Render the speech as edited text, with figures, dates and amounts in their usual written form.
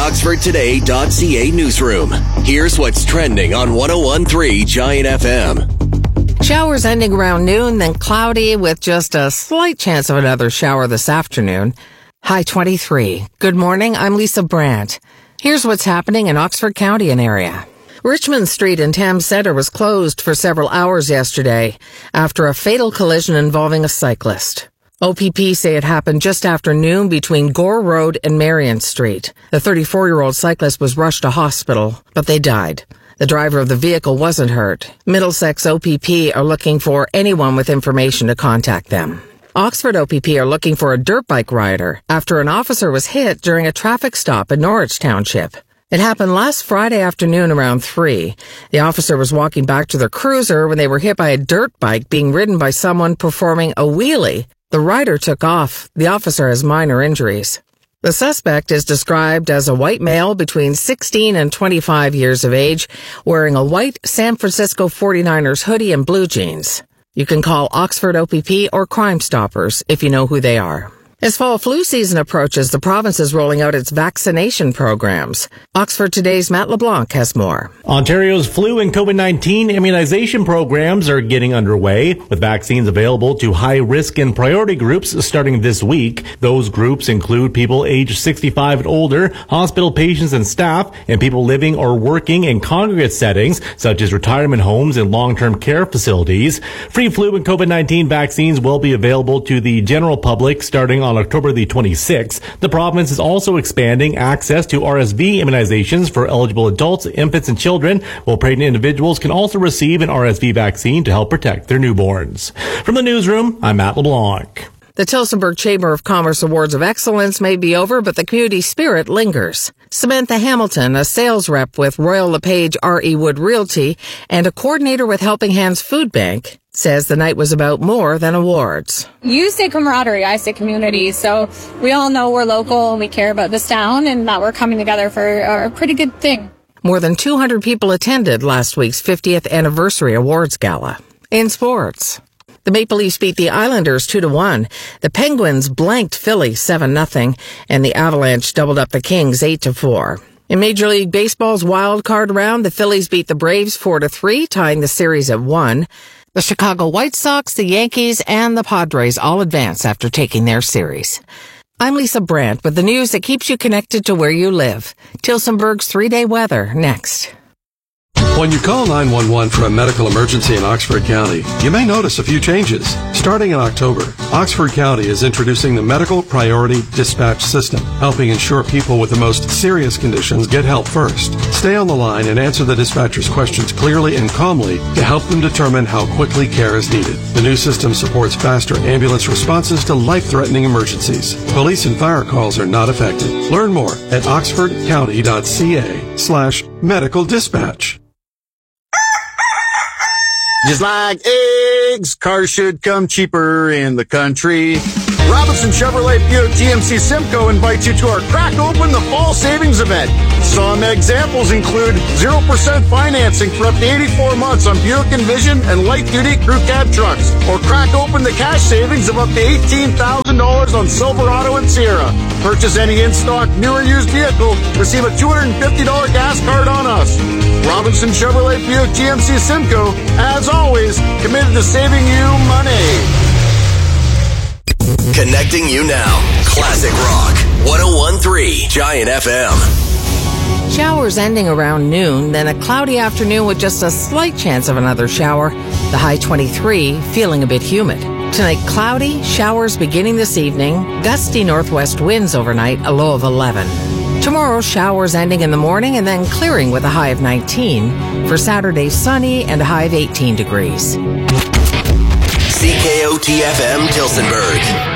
OxfordToday.ca newsroom. Here's what's trending on 101.3 Giant FM. Showers ending around noon, then cloudy with just a slight chance of another shower this afternoon. High 23. Good morning, I'm Lisa Brandt. Here's what's happening in Oxford County and area. Richmond Street in Tam Center was closed for several hours yesterday after a fatal collision involving a cyclist. OPP say it happened just after noon between Gore Road and Marion Street. The 34-year-old cyclist was rushed to hospital, but they died. The driver of the vehicle wasn't hurt. Middlesex OPP are looking for anyone with information to contact them. Oxford OPP are looking for a dirt bike rider after an officer was hit during a traffic stop in Norwich Township. It happened last Friday afternoon around 3. The officer was walking back to their cruiser when they were hit by a dirt bike being ridden by someone performing a wheelie. The rider took off. The officer has minor injuries. The suspect is described as a white male between 16 and 25 years of age, wearing a white San Francisco 49ers hoodie and blue jeans. You can call Oxford OPP or Crime Stoppers if you know who they are. As fall flu season approaches, the province is rolling out its vaccination programs. Oxford Today's Matt LeBlanc has more. Ontario's flu and COVID-19 immunization programs are getting underway, with vaccines available to high-risk and priority groups starting this week. Those groups include people aged 65 and older, hospital patients and staff, and people living or working in congregate settings, such as retirement homes and long-term care facilities. Free flu and COVID-19 vaccines will be available to the general public starting on October the 26th. The province is also expanding access to RSV immunizations for eligible adults, infants, and children, while pregnant individuals can also receive an RSV vaccine to help protect their newborns. From the newsroom, I'm Matt LeBlanc. The Tillsonburg Chamber of Commerce Awards of Excellence may be over, but the community spirit lingers. Samantha Hamilton, a sales rep with Royal LePage R.E. Wood Realty and a coordinator with Helping Hands Food Bank, says the night was about more than awards. You say camaraderie, I say community. So we all know we're local and we care about this town and that we're coming together for a pretty good thing. More than 200 people attended last week's 50th anniversary awards gala. In sports, the Maple Leafs beat the Islanders 2-1. The Penguins blanked Philly 7-0, and the Avalanche doubled up the Kings 8-4. In Major League Baseball's wild card round, the Phillies beat the Braves 4-3, tying the series at 1. The Chicago White Sox, the Yankees, and the Padres all advance after taking their series. I'm Lisa Brandt with the news that keeps you connected to where you live. Tillsonburg's 3-day weather next. When you call 911 for a medical emergency in Oxford County, you may notice a few changes. Starting in October, Oxford County is introducing the Medical Priority Dispatch System, helping ensure people with the most serious conditions get help first. Stay on the line and answer the dispatcher's questions clearly and calmly to help them determine how quickly care is needed. The new system supports faster ambulance responses to life-threatening emergencies. Police and fire calls are not affected. Learn more at oxfordcounty.ca/medical dispatch. Just like eggs, cars should come cheaper in the country. Robinson Chevrolet Buick GMC Simcoe invites you to our Crack Open the Fall Savings Event. Some examples include 0% financing for up to 84 months on Buick Envision and light-duty crew cab trucks. Or crack open the cash savings of up to $18,000 on Silverado and Sierra. Purchase any in-stock, new or used vehicle, receive a $250 gas card on us. Robinson Chevrolet Buick GMC Simcoe, as always, committed to saving you money. Connecting you now. Classic Rock. 101.3 Giant FM. Showers ending around noon, then a cloudy afternoon with just a slight chance of another shower. The high 23, feeling a bit humid. Tonight, cloudy, showers beginning this evening, gusty northwest winds overnight, a low of 11. Tomorrow, showers ending in the morning and then clearing with a high of 19. For Saturday, sunny and a high of 18 degrees. CKOT-FM Tillsonburg.